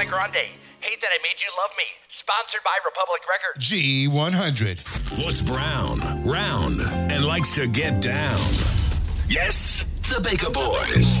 Grande. Hate That I Made You Love Me. Sponsored by Republic Records. G100. What's brown, round, and likes to get down? Yes, the Baker Boys.